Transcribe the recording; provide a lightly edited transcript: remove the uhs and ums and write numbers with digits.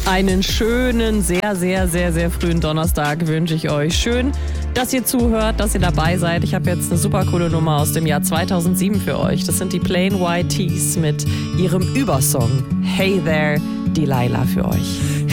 Einen schönen, sehr, sehr, sehr, sehr frühen Donnerstag wünsche ich euch. Schön, dass ihr zuhört, dass ihr dabei seid. Ich habe jetzt eine super coole Nummer aus dem Jahr 2007 für euch. Das sind die Plain White T's mit ihrem Übersong Hey There, Delilah für euch.